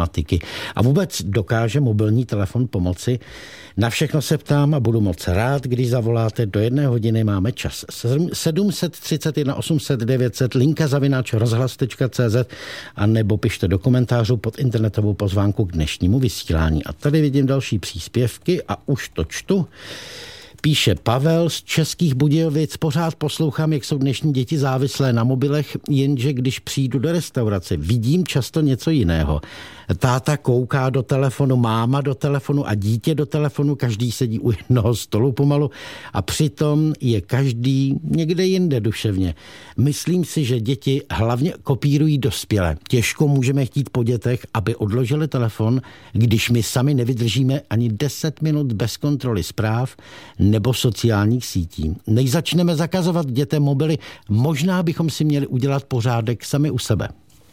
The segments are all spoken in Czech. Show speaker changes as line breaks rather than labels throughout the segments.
problematiky. A vůbec dokáže mobilní telefon pomoci? Na všechno se ptám a budu moc rád, když zavoláte. Do 1 hodiny máme čas. 731 800 900, linka @rozhlas.cz a nebo pište do komentářů pod internetovou pozvánku k dnešnímu vysílání. A tady vidím další příspěvky a už to čtu. Píše Pavel z Českých Budějovic. Pořád poslouchám, jak jsou dnešní děti závislé na mobilech, jenže když přijdu do restaurace, vidím často něco jiného. Táta kouká do telefonu, máma do telefonu a dítě do telefonu, každý sedí u jednoho stolu pomalu a přitom je každý někde jinde duševně. Myslím si, že děti hlavně kopírují dospělé. Těžko můžeme chtít po dětech, aby odložili telefon, když my sami nevydržíme ani 10 minut bez kontroly zpráv nebo sociálních sítí. Než začneme zakazovat dětem mobily, možná bychom si měli udělat pořádek sami u sebe.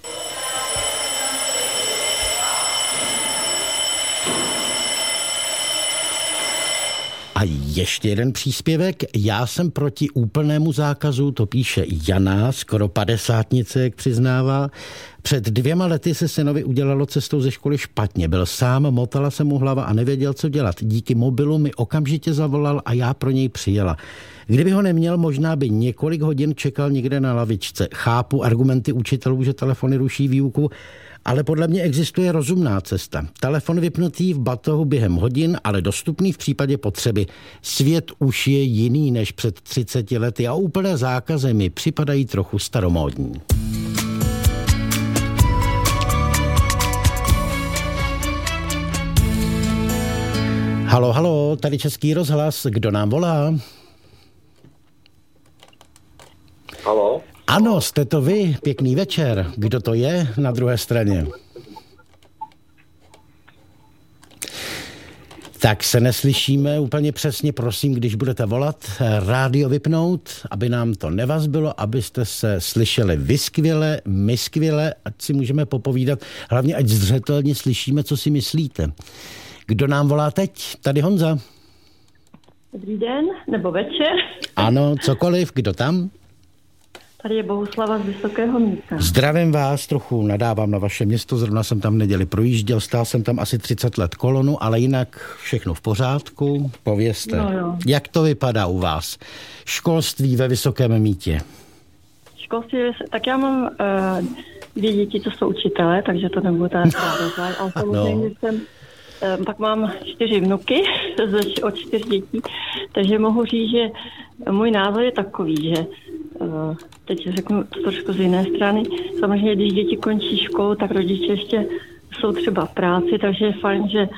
A ještě jeden příspěvek. Já jsem proti úplnému zákazu, to píše Jana, skoro 50, jak přiznává. Před 2 lety se synovi udělalo cestou ze školy špatně. Byl sám, motala se mu hlava a nevěděl, co dělat. Díky mobilu mi okamžitě zavolal a já pro něj přijela. Kdyby ho neměl, možná by několik hodin čekal někde na lavičce. Chápu argumenty učitelů, že telefony ruší výuku, ale podle mě existuje rozumná cesta. Telefon vypnutý v batohu během hodin, ale dostupný v případě potřeby. Svět už je jiný než před 30 lety a úplné zákazy mi připadají trochu staromódní. Halo, halo, tady Český rozhlas. Kdo nám volá?
Halo?
Ano, jste to vy. Pěkný večer. Kdo to je na druhé straně? Tak se neslyšíme úplně přesně. Prosím, když budete volat, rádio vypnout, aby nám to nevazbilo, abyste se slyšeli vy skvěle, my skvěle, ať si můžeme popovídat. Hlavně, ať zřetelně slyšíme, co si myslíte. Kdo nám volá teď? Tady Honza.
Dobrý den, nebo večer.
Ano, cokoliv. Kdo tam?
Tady je Bohuslava z Vysokého Mýta.
Zdravím vás, trochu nadávám na vaše město, zrovna jsem tam v neděli projížděl, stál jsem tam asi 30 let kolonu, ale jinak všechno v pořádku. Povězte, jak to vypadá u vás? Školství ve Vysokém Mýtě.
Školství, tak já mám 2 děti, co jsou učitelé, takže to nebudu tady rozvádět, ale samozřejmě jsem... Pak mám 4 vnuky od 4 dětí, takže mohu říct, že můj názor je takový, že teď řeknu to trošku z jiné strany. Samozřejmě, když děti končí školu, tak rodiče ještě jsou třeba v práci, takže je fajn, že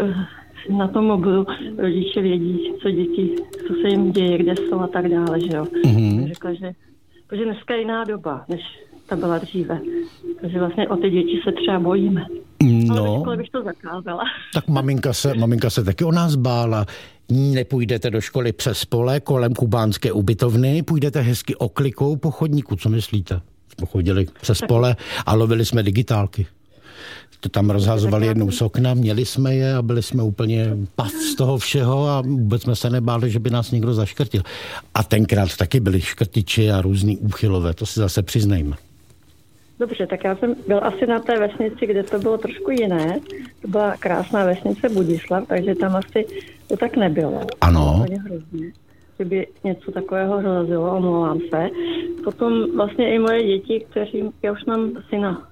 na tom mobilu rodiče vědí, co děti, co se jim děje, kde jsou a tak dále, že jo. Mm-hmm. Řekla, že protože dneska je jiná doba, než ta byla dříve. Takže vlastně o ty děti se třeba bojíme. Ale ve škole bych to zakázala.
Tak maminka se taky o nás bála. Nepůjdete do školy přes pole kolem kubánské ubytovny, půjdete hezky oklikou po chodníku. Co myslíte? Jsme chodili přes pole a lovili jsme digitálky. To tam rozhazovali jednou z okna, měli jsme je a byli jsme úplně pav z toho všeho a vůbec jsme se nebáli, že by nás někdo zaškrtil. A tenkrát taky byli škrtiči a různý úchylové, to si zase přiznejme.
Dobře, tak já jsem byl asi na té vesnici, kde to bylo trošku jiné. To byla krásná vesnice Budislav, takže tam asi to tak nebylo.
Ano.
Hrozně, že by něco takového hrozilo, omlouvám se. Potom vlastně i moje děti, já už mám syna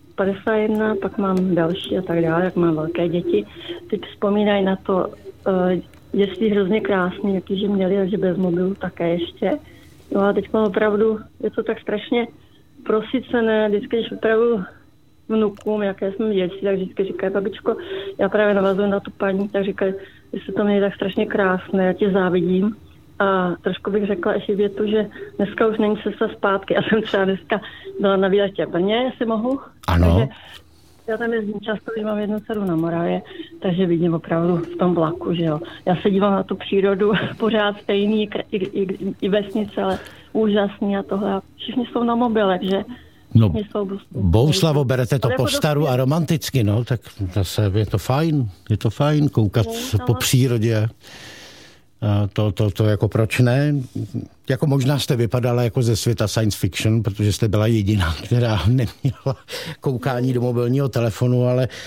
51, pak mám další a tak dále, jak mám velké děti. Teď vzpomínají na to dětství hrozně krásný, jakýže měli, že bez mobilu také ještě. No a teď mám opravdu, je to tak strašně prosycené, vždycky, když opravdu vnukům, jaké jsme děti, tak vždycky říkají, babičko, já právě navazuji na tu paní, tak říkají, že se to měli tak strašně krásné, já tě závidím. A trošku bych řekla ještě větu, že dneska už není cesta zpátky. Já jsem třeba dneska byla na výletě v Brně, jestli mohu.
Ano.
Takže já tam jezdím často, když mám 1 dceru na Moravě, takže vidím opravdu v tom vlaku, že jo. Já se dívám na tu přírodu, pořád stejný, i vesnice, ale úžasný a tohle. Všichni jsou na mobilech, že?
No, Bohuslavo, berete to po staru a romanticky, no, tak zase je to fajn koukat po přírodě. To jako proč ne? Jako možná jste vypadala jako ze světa science fiction, protože jste byla jediná, která neměla koukání do mobilního telefonu, ale